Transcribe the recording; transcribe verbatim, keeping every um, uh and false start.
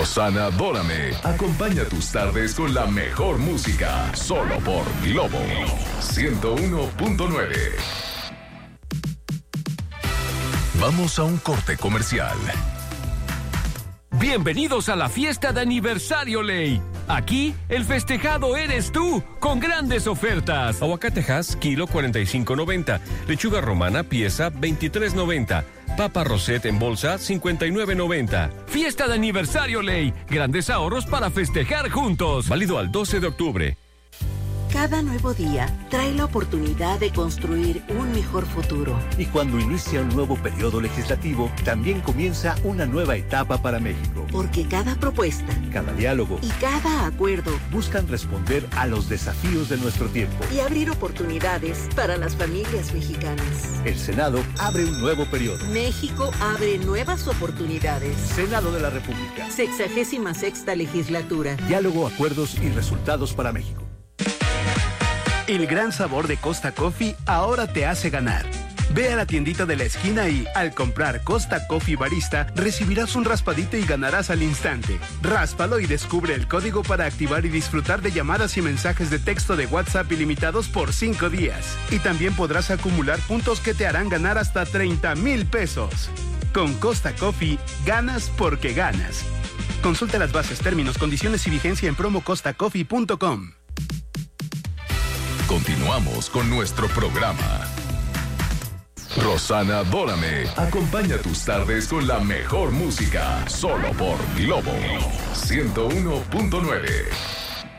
Rosana Dórame acompaña tus tardes con la mejor música, solo por Globo ciento uno punto nueve. Vamos a un corte comercial. Bienvenidos a la fiesta de aniversario Ley. Aquí, el festejado eres tú, con grandes ofertas. Aguacatejas, kilo cuarenta y cinco noventa. Lechuga romana, pieza veintitrés noventa. Papa Rosette en bolsa, cincuenta y nueve noventa. Fiesta de aniversario Ley. Grandes ahorros para festejar juntos. Válido al doce de octubre. Cada nuevo día trae la oportunidad de construir un mejor futuro. Y cuando inicia un nuevo periodo legislativo, también comienza una nueva etapa para México. Porque cada propuesta, cada diálogo y cada acuerdo buscan responder a los desafíos de nuestro tiempo y abrir oportunidades para las familias mexicanas. El Senado abre un nuevo periodo. México abre nuevas oportunidades. Senado de la República. Sexagésima sexta legislatura. Diálogo, acuerdos y resultados para México. El gran sabor de Costa Coffee ahora te hace ganar. Ve a la tiendita de la esquina y, al comprar Costa Coffee Barista, recibirás un raspadito y ganarás al instante. Ráspalo y descubre el código para activar y disfrutar de llamadas y mensajes de texto de WhatsApp ilimitados por cinco días. Y también podrás acumular puntos que te harán ganar hasta treinta mil pesos. Con Costa Coffee, ganas porque ganas. Consulta las bases, términos, condiciones y vigencia en promo costa coffee punto com. Continuamos con nuestro programa. Rosana Dórame acompaña tus tardes con la mejor música, solo por Globo ciento uno punto nueve.